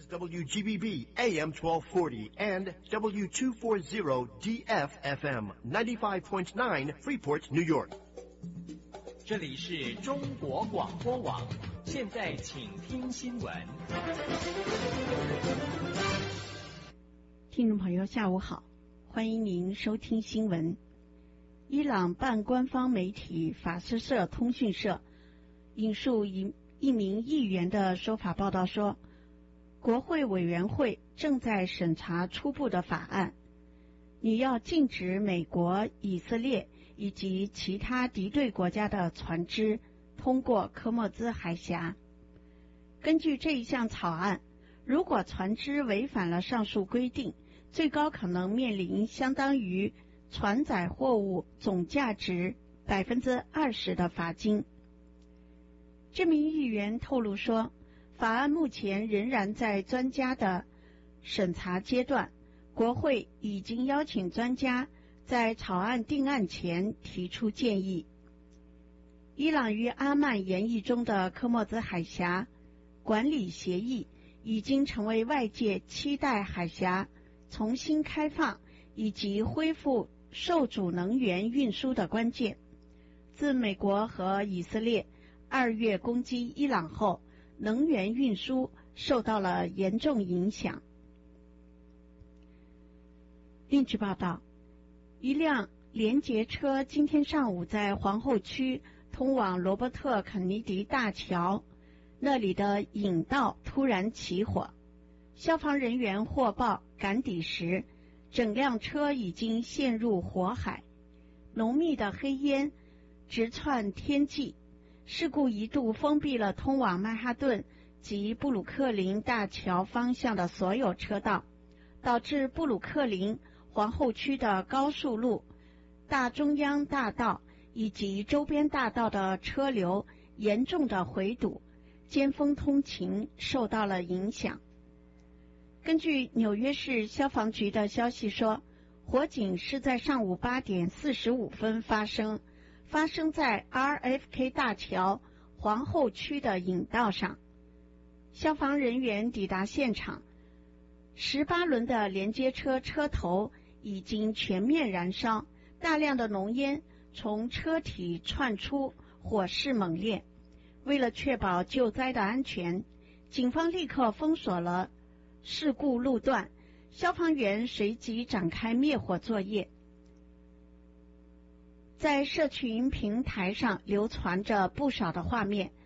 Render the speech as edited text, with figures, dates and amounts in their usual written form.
is WGBB AM 1240 and W240DF FM 95.9 Freeport, New York. 这里是中国广播网，现在请听新闻。 听众朋友，下午好，欢迎您收听新闻。伊朗半官方媒体法斯社通讯社引述一名议员的说法报道说，国会委员会正在审查初步的法案，你要禁止美国、以色列以及其他敌对国家的船只通过科莫兹海峡。根据这一项草案，如果船只违反了上述规定，最高可能面临相当于船载货物总价值 20% 的罚金。这名议员透露说，法案目前仍然在专家的审查阶段，国会已经邀请专家在草案定案前提出建议。伊朗与阿曼研议中的科莫兹海峡管理协议已经成为外界期待海峡重新开放以及恢复受主能源运输的关键。自美国和以色列2月攻击伊朗后，能源运输受到了严重影响。另据报道，一辆联结车今天上午在皇后区通往罗伯特肯尼迪大桥那里的引道突然起火，消防人员获报赶抵时，整辆车已经陷入火海，浓密的黑烟直窜天际。事故一度封闭了通往曼哈顿及布鲁克林大桥方向的所有车道，导致布鲁克林皇后区的高速路、大中央大道以及周边大道的车流严重的回堵，尖峰通勤受到了影响。根据纽约市消防局的消息说，火警是在上午8点45分发生在 RFK 大桥皇后区的引道上。消防人员抵达现场，18轮的连接车车头已经全面燃烧，大量的浓烟从车体窜出，火势猛烈。为了确保救灾的安全，警方立刻封锁了事故路段，消防员随即展开灭火作业。在社群平台上流传着不少的画面，